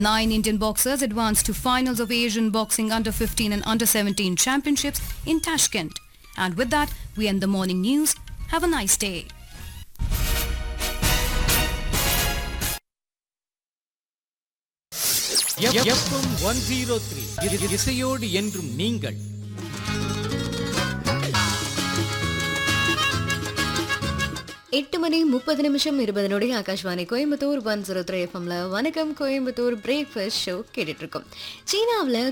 9 Indian boxers advanced to finals of Asian Boxing Under 15 and Under 17 Championships in Tashkent. And with that, we end the morning news. Have a nice day. FM 103 இசையோடு என்றும் நீங்கள். 8:30 ஆகாஷ்வாணி கோயம்புத்தூர் 103 எஃப்எம்ல வணக்கம் Coimbatore breakfast show கேட்டுட்டு இருக்கோம். சீனாவில்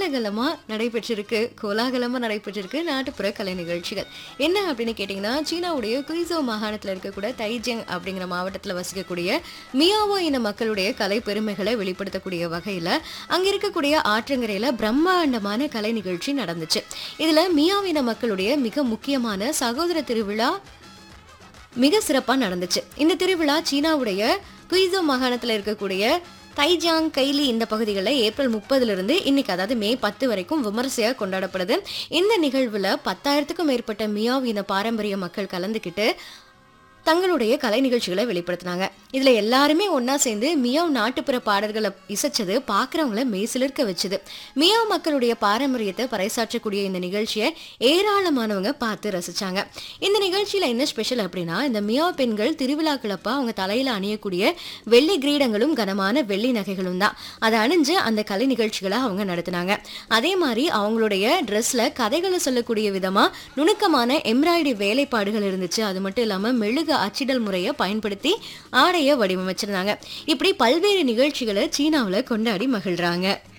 கோலாகலமா நடைபெற்றிருக்கு நாட்டுப்புற கலை நிகழ்ச்சிகள். என்ன அப்படின்னு கேட்டிங்கன்னா, சீனாவுடைய குய்சோ மாகாணத்தில் இருக்கக்கூடிய தைஜிங் அப்படிங்கிற மாவட்டத்தில் வசிக்கக்கூடிய மியாவோ இன மக்களுடைய கலை பெருமைகளை வெளிப்படுத்தக்கூடிய வகையில் அங்கே இருக்கக்கூடிய ஆற்றங்கரையில் பிரம்மாண்டமான கலை நிகழ்ச்சி நடந்துச்சு. இதில் மியாவோ இன மக்களுடைய மிக முக்கியமான சகோதர திருவிழா மிக சிறப்பாக நடந்துச்சு. இந்த திருவிழா சீனாவுடைய குய்சோ மாகாணத்தில் இருக்கக்கூடிய தைஜாங் கைலி இந்த பகுதிகளில் ஏப்ரல் 30 இன்னைக்கு, அதாவது மே 10 வரைக்கும் விமர்சையாக கொண்டாடப்படுது. இந்த நிகழ்வில் 10,000க்கும் மேற்பட்ட மியாவ் இன பாரம்பரிய மக்கள் கலந்துக்கிட்டு தங்களுடைய கலை நிகழ்ச்சிகளை வெளிப்படுத்தினாங்க. இதில் எல்லாருமே ஒன்றா சேர்ந்து மியாவ் நாட்டுப்புற பாடல்களை இசைச்சது பார்க்குறவங்கள மெய்சிலிர்க்க வச்சுது. மியாவ் மக்களுடைய பாரம்பரியத்தை பறைசாற்றக்கூடிய இந்த நிகழ்ச்சியை ஏராளமானவங்க பார்த்து ரசித்தாங்க. இந்த நிகழ்ச்சியில் என்ன ஸ்பெஷல் அப்படின்னா, இந்த மியாவ் பெண்கள் திருவிழாக்களப்ப அவங்க தலையில் அணியக்கூடிய வெள்ளி கிரீடங்களும் கனமான வெள்ளி நகைகளும் தான். அதை அணிஞ்சு அந்த கலை நிகழ்ச்சிகளை அவங்க நடத்தினாங்க. அதே மாதிரி அவங்களுடைய ட்ரெஸ்ஸில் கதைகளை சொல்லக்கூடிய விதமாக நுணுக்கமான எம்ப்ராய்டரி வேலைப்பாடுகள் இருந்துச்சு. அது மட்டும் இல்லாமல் மெழுகு அச்சிடல் முறையை பயன்படுத்தி ஆடையை வடிவமைச்சிருந்தாங்க. இப்படி பல்வேறு நிகழ்ச்சிகளை சீனாவில் கொண்டாடி மகிழ்றாங்க.